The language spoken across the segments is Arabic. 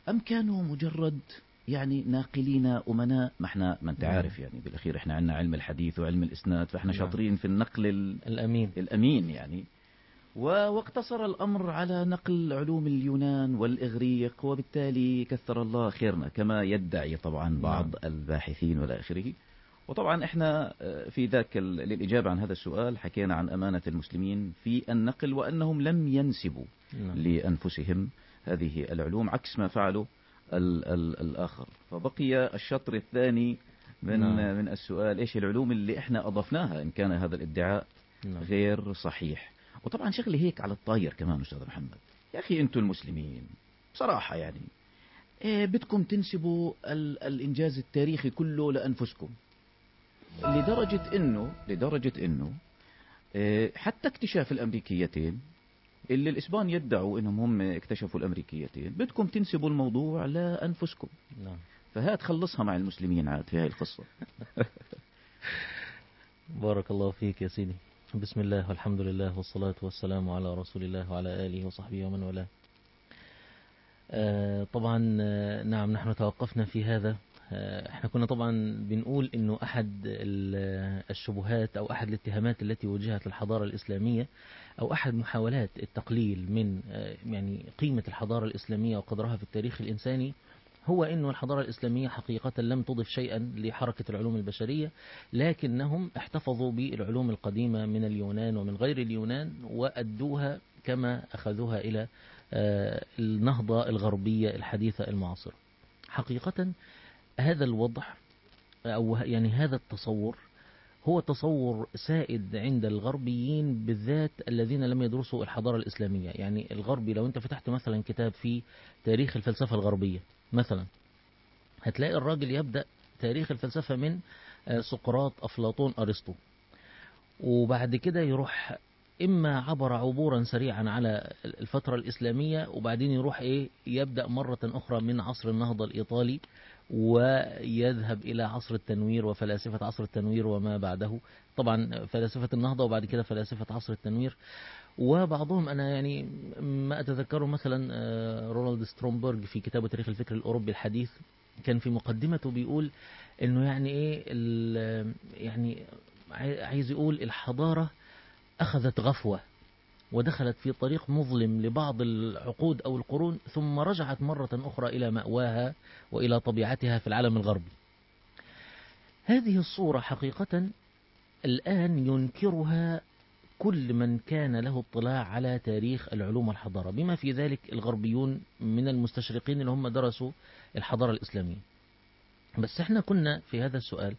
أم كانوا مجرد يعني ناقلين أمناء؟ ما أنت عارف يعني بالأخير إحنا عندنا علم الحديث وعلم الإسناد، فإحنا شاطرين في النقل الأمين يعني. واقتصر الأمر على نقل علوم اليونان والإغريق، وبالتالي كثر الله خيرنا كما يدعي طبعا بعض الباحثين والى آخره. وطبعا احنا في ذاك للإجابة عن هذا السؤال حكينا عن أمانة المسلمين في النقل، وأنهم لم ينسبوا لأنفسهم هذه العلوم عكس ما فعلوا الآخر. فبقي الشطر الثاني من السؤال: إيش العلوم اللي احنا أضفناها إن كان هذا الادعاء غير صحيح؟ وطبعا شغلي هيك على الطاير كمان أستاذ محمد، يا أخي أنتم المسلمين بصراحة يعني بدكم تنسبوا الإنجاز التاريخي كله لأنفسكم، لدرجة إنه حتى اكتشاف الأمريكيتين اللي الإسبان يدعوا إنهم هم اكتشفوا الأمريكيتين بدكم تنسبوا الموضوع لأنفسكم. فهات خلصها مع المسلمين عاد في هاي القصة. بارك الله فيك يا سيدي. بسم الله والحمد لله والصلاة والسلام على رسول الله وعلى آله وصحبه ومن والاه. طبعا نعم، نحن توقفنا في هذا. احنا كنا طبعا بنقول انه احد الشبهات او احد الاتهامات التي وجهت للحضارة الاسلامية، او احد محاولات التقليل من يعني قيمة الحضارة الاسلامية وقدرها في التاريخ الانساني، هو انه الحضارة الاسلامية حقيقة لم تضف شيئا لحركة العلوم البشرية، لكنهم احتفظوا بالعلوم القديمة من اليونان ومن غير اليونان وأدوها كما أخذوها إلى النهضة الغربية الحديثة المعاصرة. حقيقة هذا الوضع أو يعني هذا التصور هو تصور سائد عند الغربيين بالذات الذين لم يدرسوا الحضارة الإسلامية. يعني الغربي لو أنت فتحت مثلا كتاب في تاريخ الفلسفة الغربية مثلا، هتلاقي الراجل يبدأ تاريخ الفلسفة من سقراط، أفلاطون، أرسطو، وبعد كده يروح إما عبر عبورا سريعا على الفترة الإسلامية، وبعدين يروح يبدأ مرة أخرى من عصر النهضة الإيطالي، ويذهب إلى عصر التنوير وفلاسفة عصر التنوير وما بعده، طبعا فلاسفة النهضة وبعد كده فلاسفة عصر التنوير. وبعضهم أنا يعني ما أتذكره مثلا رونالد سترومبرج في كتابه تاريخ الفكر الأوروبي الحديث، كان في مقدمته بيقول إنه يعني يعني عايز يقول الحضارة أخذت غفوة ودخلت في طريق مظلم لبعض العقود أو القرون، ثم رجعت مرة أخرى إلى مأواها وإلى طبيعتها في العالم الغربي. هذه الصورة حقيقة الآن ينكرها كل من كان له اطلاع على تاريخ العلوم والحضارة، بما في ذلك الغربيون من المستشرقين اللي هم درسوا الحضارة الإسلامية. بس احنا كنا في هذا السؤال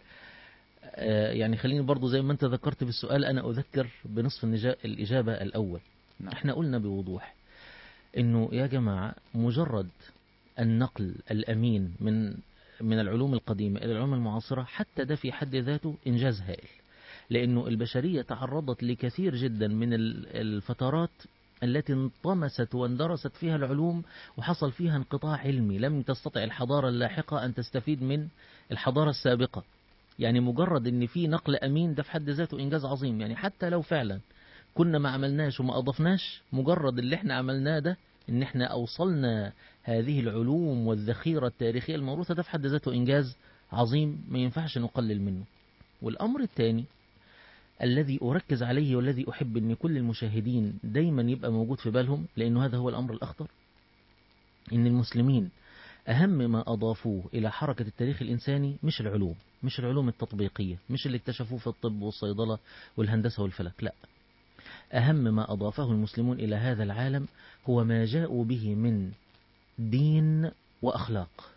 يعني خليني برضو زي ما انت ذكرت بالسؤال أنا أذكر بنصف الإجابة الأول. احنا قلنا بوضوح انه يا جماعة مجرد النقل الأمين من العلوم القديمة إلى العلوم المعاصرة حتى ده في حد ذاته إنجاز هائل، لأنه البشرية تعرضت لكثير جدا من الفترات التي انطمست واندرست فيها العلوم وحصل فيها انقطاع علمي، لم تستطع الحضارة اللاحقة أن تستفيد من الحضارة السابقة. يعني مجرد ان في نقل امين ده في حد ذاته انجاز عظيم. يعني حتى لو فعلا كنا ما عملناش وما اضفناش، مجرد اللي احنا عملناه ده ان احنا اوصلنا هذه العلوم والذخيرة التاريخية الموروثة، ده في حد ذاته انجاز عظيم ما ينفعش نقلل منه. والامر الثاني الذي اركز عليه والذي احب ان كل المشاهدين دايما يبقى موجود في بالهم، لانه هذا هو الامر الاخطر، ان المسلمين أهم ما أضافوه إلى حركة التاريخ الإنساني مش العلوم التطبيقية، مش اللي اكتشفوه في الطب والصيدلة والهندسة والفلك، لا، أهم ما أضافه المسلمون إلى هذا العالم هو ما جاءوا به من دين وأخلاق.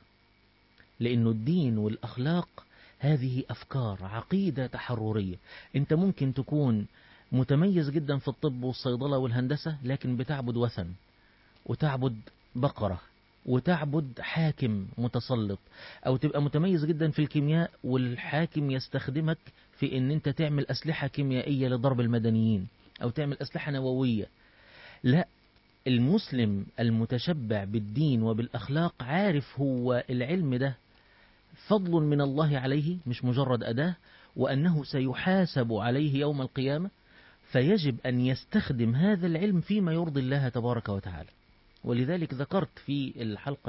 لأنه الدين والأخلاق هذه أفكار، عقيدة تحررية. أنت ممكن تكون متميز جدا في الطب والصيدلة والهندسة لكن بتعبد وثن وتعبد بقرة وتعبد حاكم متسلط، او تبقى متميز جدا في الكيمياء والحاكم يستخدمك في ان انت تعمل اسلحة كيميائية لضرب المدنيين او تعمل اسلحة نووية. لا، المسلم المتشبع بالدين وبالاخلاق عارف هو العلم ده فضل من الله عليه مش مجرد اداة، وانه سيحاسب عليه يوم القيامة، فيجب ان يستخدم هذا العلم فيما يرضي الله تبارك وتعالى. ولذلك ذكرت في الحلقة